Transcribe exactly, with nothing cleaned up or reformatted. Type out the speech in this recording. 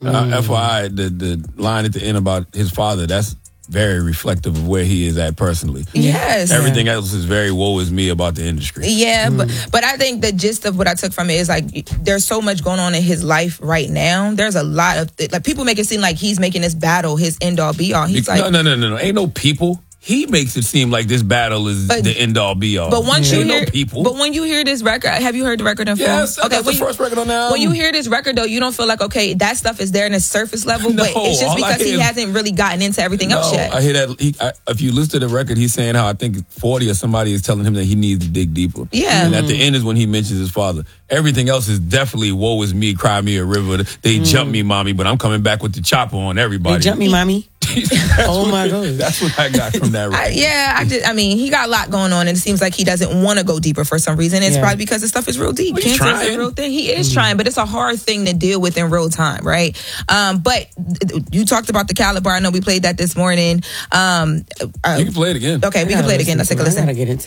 Uh, F Y I, the, the line at the end about his father, that's very reflective of where he is at personally. Yes. Everything else is very woe is me about the industry. Yeah, mm. but but I think the gist of what I took from it is like there's so much going on in his life right now. There's a lot of th- like people make it seem like he's making this battle his end all be all. He's no, like no, no, no, no. Ain't no people. He makes it seem like this battle is but, the end all be all. But once yeah. you hear, no people. But when you hear this record, have you heard the record in full? Yes, okay, that's the first you, record on the album. When you hear this record, though, you don't feel like okay, that stuff is there in the surface level, no, but it's just because he is, hasn't really gotten into everything no, else yet. I hear that. He, I, if you listen to the record, he's saying how I think forty or somebody is telling him that he needs to dig deeper. Yeah, and mm. at the end is when he mentions his father. Everything else is definitely woe is me, cry me a river. They mm. jump me, mommy, but I'm coming back with the chopper on everybody. They jump me, mommy. oh my god, that's what I got from that record. I, yeah, I just, I mean, he got a lot going on, and it seems like he doesn't want to go deeper for some reason. It's yeah. probably because the stuff is real deep. Well, Cancer is a real thing. He is mm. trying, but it's a hard thing to deal with in real time, right? Um, but you talked about the Caliber. I know we played that this morning. Um, uh, you can play it again. Okay, we can play it again. Let's take a listen.